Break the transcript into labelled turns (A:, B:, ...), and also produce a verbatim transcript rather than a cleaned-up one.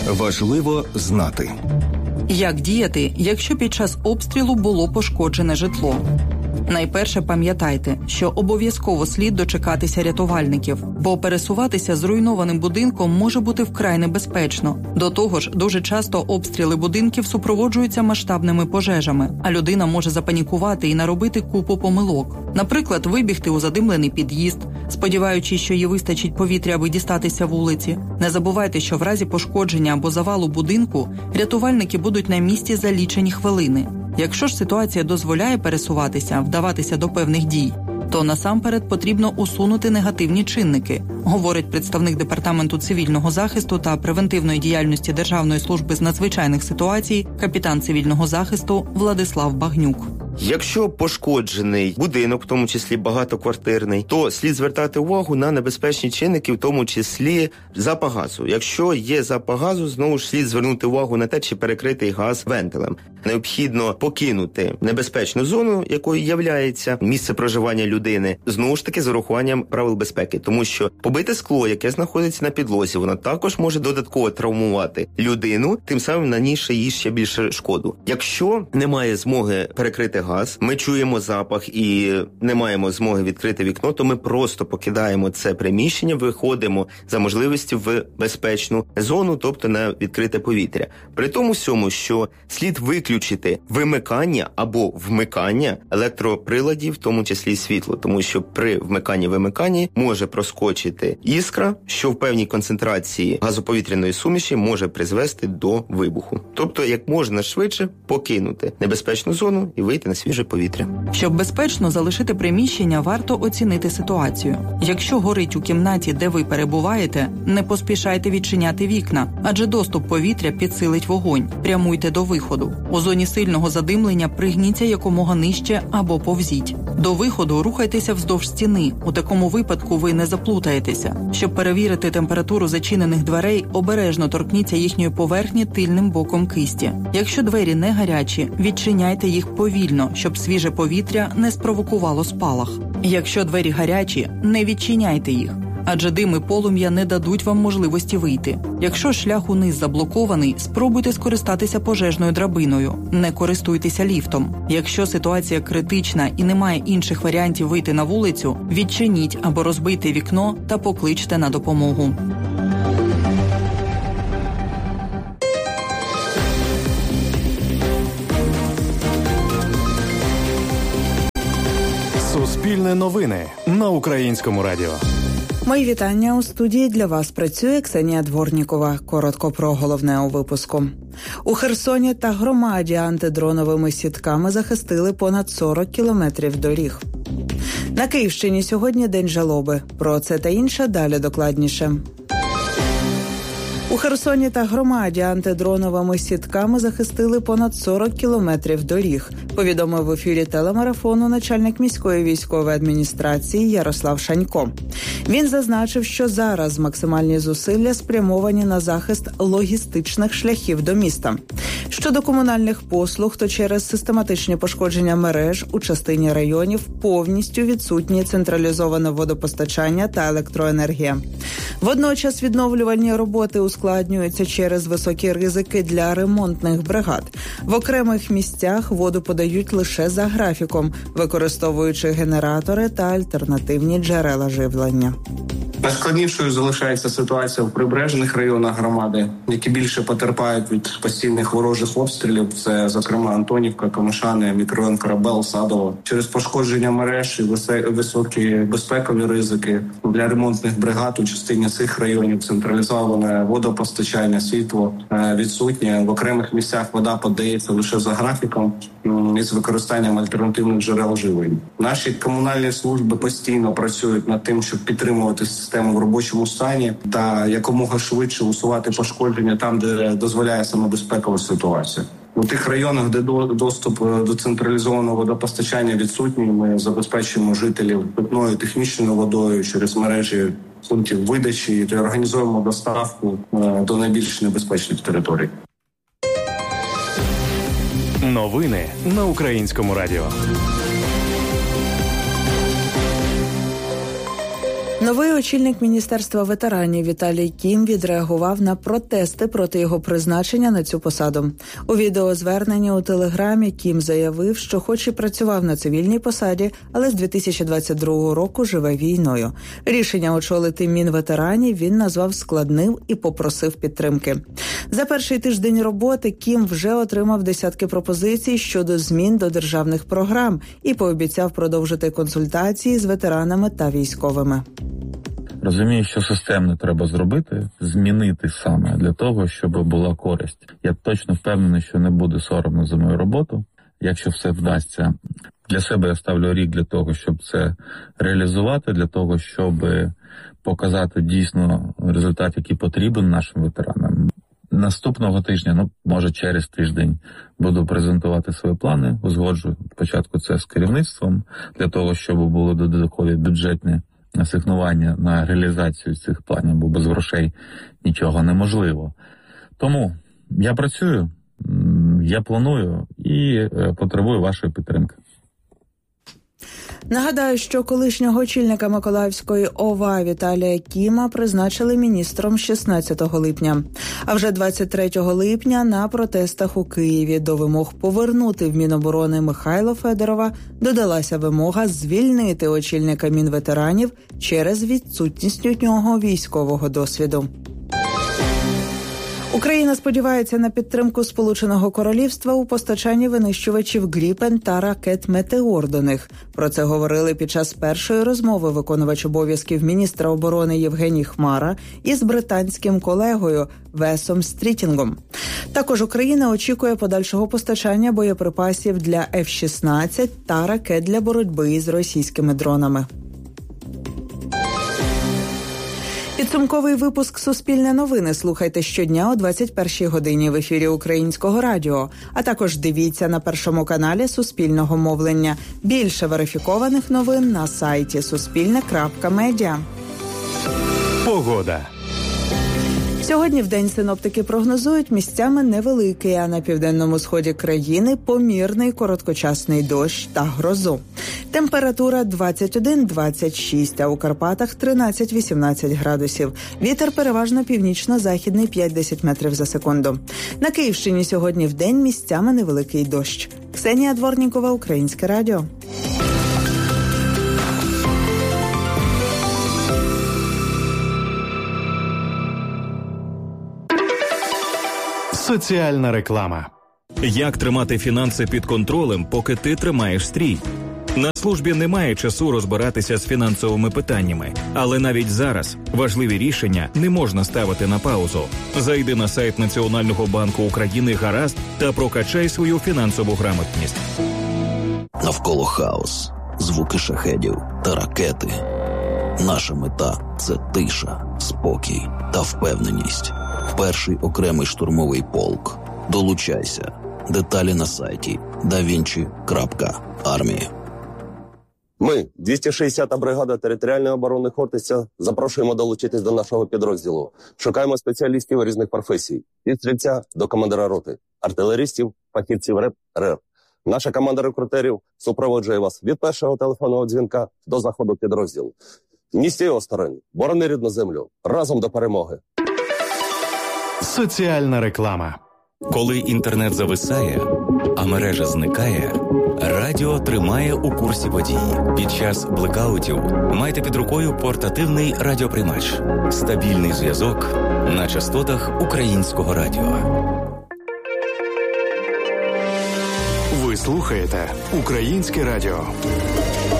A: Важливо знати.
B: Як діяти, якщо під час обстрілу було пошкоджене житло? Найперше пам'ятайте, що обов'язково слід дочекатися рятувальників, бо пересуватися зруйнованим будинком може бути вкрай небезпечно. До того ж, дуже часто обстріли будинків супроводжуються масштабними пожежами, а людина може запанікувати і наробити купу помилок. Наприклад, вибігти у задимлений під'їзд, сподіваючись, що їй вистачить повітря, аби дістатися вулиці. Не забувайте, що в разі пошкодження або завалу будинку рятувальники будуть на місці за лічені хвилини. Якщо ж ситуація дозволяє пересуватися, вдаватися до певних дій, то насамперед потрібно усунути негативні чинники, говорить представник Департаменту цивільного захисту та превентивної діяльності Державної служби з надзвичайних ситуацій, капітан цивільного захисту Владислав Багнюк.
C: Якщо пошкоджений будинок, в тому числі багатоквартирний, то слід звертати увагу на небезпечні чинники, в тому числі запах газу. Якщо є запах газу, знову ж слід звернути увагу на те, чи перекритий газ вентилем. Необхідно покинути небезпечну зону, якою являється місце проживання людини, знову ж таки з урахуванням правил безпеки. Тому що побите скло, яке знаходиться на підлозі, воно також може додатково травмувати людину, тим самим нанісши їй ще більше шкоду. Якщо немає змоги перекрити газ, ми чуємо запах і не маємо змоги відкрити вікно, то ми просто покидаємо це приміщення, виходимо за можливості в безпечну зону, тобто на відкрите повітря. При тому всьому, що слід виключити вимикання або вмикання електроприладів, в тому числі світло, тому що при вмиканні-вимиканні може проскочити іскра, що в певній концентрації газоповітряної суміші може призвести до вибуху. Тобто, як можна швидше покинути небезпечну зону і вийти на свіже повітря.
B: Щоб безпечно залишити приміщення, варто оцінити ситуацію. Якщо горить у кімнаті, де ви перебуваєте, не поспішайте відчиняти вікна, адже доступ повітря підсилить вогонь. Прямуйте до виходу. У зоні сильного задимлення пригніться якомога нижче або повзіть. До виходу рухайтеся вздовж стіни. У такому випадку ви не заплутаєтеся. Щоб перевірити температуру зачинених дверей, обережно торкніться їхньої поверхні тильним боком кисті. Якщо двері не гарячі, відчиняйте їх повільно, щоб свіже повітря не спровокувало спалах. Якщо двері гарячі, не відчиняйте їх, адже дим і полум'я не дадуть вам можливості вийти. Якщо шлях униз заблокований, спробуйте скористатися пожежною драбиною, не користуйтеся ліфтом. Якщо ситуація критична і немає інших варіантів вийти на вулицю, відчиніть або розбийте вікно та покличте на допомогу.
A: Суспільне новини на Українському радіо.
D: Мої вітання. У студії для вас працює Ксенія Дворнікова. Коротко про головне у випуску. У Херсоні та громаді антидроновими сітками захистили понад сорок кілометрів доріг. На Київщині сьогодні день жалоби. Про це та інше далі докладніше. У Херсоні та громаді антидроновими сітками захистили понад сорок кілометрів доріг, повідомив в ефірі телемарафону начальник міської військової адміністрації Ярослав Шанько. Він зазначив, що зараз максимальні зусилля спрямовані на захист логістичних шляхів до міста. Щодо комунальних послуг, то через систематичні пошкодження мереж у частині районів повністю відсутні централізоване водопостачання та електроенергія. Водночас відновлювальні роботи ускладнюються через високі ризики для ремонтних бригад. В окремих місцях воду подають лише за графіком, використовуючи генератори та альтернативні джерела живлення.
E: Найскладнішою залишається ситуація в прибережних районах громади, які більше потерпають від постійних ворожих обстрілів. Це, зокрема, Антонівка, Комишани, мікрорайон Корабел, Садово. Через пошкодження мереж і високі безпекові ризики для ремонтних бригад у частині цих районів централізоване водопостачання, світло відсутнє. В окремих місцях вода подається лише за графіком із використанням альтернативних джерел живлення. Наші комунальні служби постійно працюють над тим, щоб підтримувати систему в робочому стані та якомога швидше усувати пошкодження там, де дозволяє саме безпекова ситуація. У тих районах, де доступ до централізованого водопостачання відсутній, ми забезпечуємо жителів питною технічною водою через мережі пунктів видачі та організуємо доставку до найбільш небезпечних територій.
A: Новини на Українському радіо.
D: Новий очільник Міністерства ветеранів Віталій Кім відреагував на протести проти його призначення на цю посаду. У відеозверненні у Телеграмі Кім заявив, що хоч і працював на цивільній посаді, але з дві тисячі двадцять другого року живе війною. Рішення очолити Мінветеранів він назвав складним і попросив підтримки. За перший тиждень роботи Кім вже отримав десятки пропозицій щодо змін до державних програм і пообіцяв продовжити консультації з ветеранами та військовими.
F: Розумію, що системно треба зробити, змінити саме для того, щоб була користь. Я точно впевнений, що не буде соромно за мою роботу, якщо все вдасться. Для себе я ставлю рік для того, щоб це реалізувати, для того, щоб показати дійсно результат, який потрібен нашим ветеранам. Наступного тижня, ну, може через тиждень, буду презентувати свої плани, узгоджую спочатку це з керівництвом, для того, щоб було додаткові бюджетні асигнування на реалізацію цих планів, бо без грошей нічого неможливо. Тому я працюю, я планую і потребую вашої підтримки.
D: Нагадаю, що колишнього очільника Миколаївської ОВА Віталія Кіма призначили міністром шістнадцятого липня. А вже двадцять третього липня на протестах у Києві до вимог повернути в Міноборони Михайла Федорова додалася вимога звільнити очільника Мінветеранів через відсутність у нього військового досвіду. Україна сподівається на підтримку Сполученого Королівства у постачанні винищувачів «Гріпен» та ракет «Метеор» до них. Про це говорили під час першої розмови виконувач обов'язків міністра оборони Євгеній Хмара із британським колегою Весом Стрітінгом. Також Україна очікує подальшого постачання боєприпасів для еф шістнадцять та ракет для боротьби з російськими дронами. Підсумковий випуск «Суспільне новини» слухайте щодня о двадцять першій годині в ефірі Українського радіо. А також дивіться на Першому каналі Суспільного мовлення. Більше верифікованих новин на сайті суспільне крапка медіа.
A: Погода.
D: Сьогодні вдень синоптики прогнозують місцями невеликий, а на південному сході країни помірний короткочасний дощ та грозу. Температура двадцять один - двадцять шість, а у Карпатах тринадцять - вісімнадцять градусів. Вітер переважно північно-західний п'ять - десять метрів за секунду. На Київщині сьогодні вдень місцями невеликий дощ. Ксенія Дворнікова, Українське радіо.
A: Соціальна реклама.
G: Як тримати фінанси під контролем, поки ти тримаєш стрій? На службі немає часу розбиратися з фінансовими питаннями, але навіть зараз важливі рішення не можна ставити на паузу. Зайди на сайт Національного банку України «Гаразд» та прокачай свою фінансову грамотність.
H: Навколо хаос, звуки шахедів та ракети. Наша мета – це тиша, спокій та впевненість. Перший окремий штурмовий полк. Долучайся. Деталі на сайті да вінчі крапка армія.
I: Ми, двісті шістдесята бригада територіальної оборони Хортиця, запрошуємо долучитись до нашого підрозділу. Шукаємо спеціалістів різних професій. Від стрільця до командира роти, артилерістів, фахівців РЕП, РЕР. Наша команда рекрутерів супроводжує вас від першого телефонного дзвінка до заходу підрозділу. Ні з цієї сторони. Борони рідну землю. Разом до перемоги.
A: Соціальна реклама.
J: Коли інтернет зависає, а мережа зникає, радіо тримає у курсі подій. Під час блекаутів майте під рукою портативний радіоприймач. Стабільний зв'язок на частотах Українського радіо.
A: Ви слухаєте Українське радіо.